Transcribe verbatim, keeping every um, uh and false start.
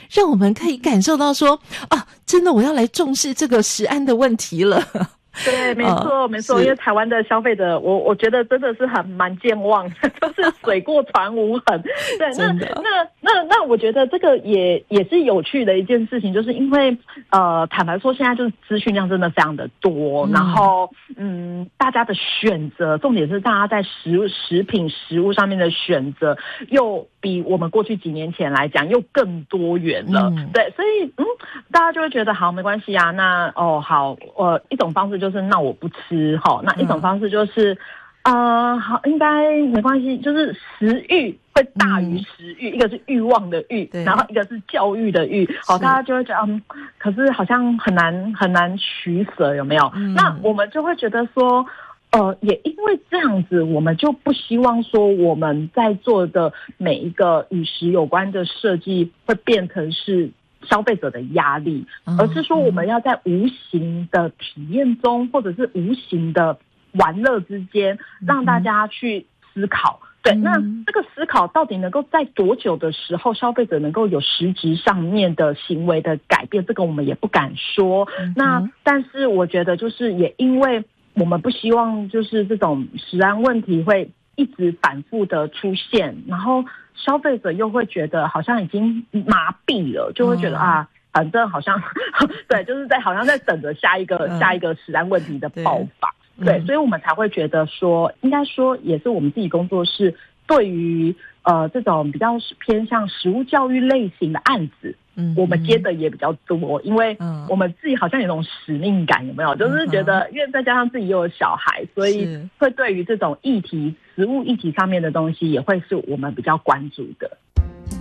让我们可以感受到说啊，真的我要来重视这个食安的问题了。 对，没错，没错，因为台湾的消费者，我我觉得真的是很蛮健忘的，就是水过船无痕。对，那那那那，我觉得这个也也是有趣的一件事情，就是因为呃，坦白说，现在就是资讯量真的非常的多，嗯、然后嗯，大家的选择，重点是大家在食物、食品、食物上面的选择，又比我们过去几年前来讲又更多元了。嗯、对，所以嗯，大家就会觉得好，没关系啊，那哦好，呃，一种方式就。就是那我不吃齁，那一种方式就是，嗯、呃，好，应该没关系，就是食欲会大于食欲、嗯，一个是欲望的欲，然后一个是教育的欲，好，大家就会觉得，嗯，可是好像很难很难取舍，有没有？嗯、那我们就会觉得说，呃，也因为这样子，我们就不希望说我们在做的每一个与食有关的设计会变成是消费者的压力，而是说我们要在无形的体验中，或者是无形的玩乐之间，让大家去思考。对，那这个思考到底能够在多久的时候，消费者能够有实质上面的行为的改变，这个我们也不敢说。那但是我觉得，就是也因为我们不希望就是这种食安问题会一直反复的出现，然后消费者又会觉得好像已经麻痹了，就会觉得、嗯、啊，反正好像对，就是在好像在等着下一个、嗯、下一个食安问题的爆发。对，对，所以我们才会觉得说，应该说也是我们自己工作室对于呃这种比较偏向食物教育类型的案子。嗯，我们接的也比较多，因为我们自己好像有种使命感，有没有？就是觉得，因为再加上自己又有小孩，所以会对于这种议题、食物议题上面的东西，也会是我们比较关注的。